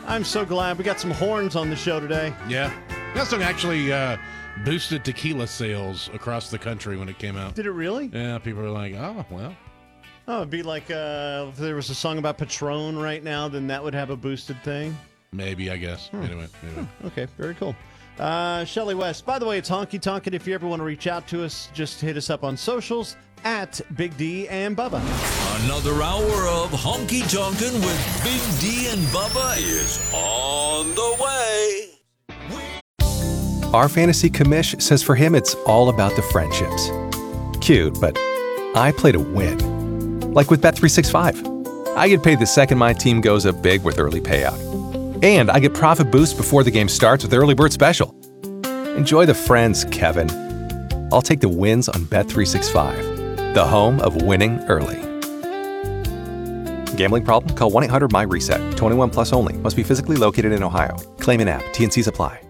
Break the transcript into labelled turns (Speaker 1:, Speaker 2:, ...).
Speaker 1: I'm so glad we got some horns on the show today.
Speaker 2: Yeah. That song actually boosted tequila sales across the country when it came out.
Speaker 1: Did it really?
Speaker 2: Yeah, people were like, oh, well.
Speaker 1: Oh, it'd be like if there was a song about Patron right now, then that would have a boosted thing.
Speaker 2: Maybe, I guess. Anyway.
Speaker 1: Okay, very cool. Shelly West. By the way, it's Honky Tonk, and if you ever want to reach out to us, just hit us up on socials at Big D and Bubba.
Speaker 3: Another hour of Honky Tonkin' with Big D and Bubba is on the way.
Speaker 4: Our fantasy commish says for him it's all about the friendships. Cute, but I play to win. Like with Bet365. I get paid the second my team goes up big with early payout. And I get profit boost before the game starts with Early Bird Special. Enjoy the friends, Kevin. I'll take the wins on Bet365, the home of winning early. Gambling problem? Call 1-800-MY-RESET. 21 plus only. Must be physically located in Ohio. Claim in app. T&Cs apply.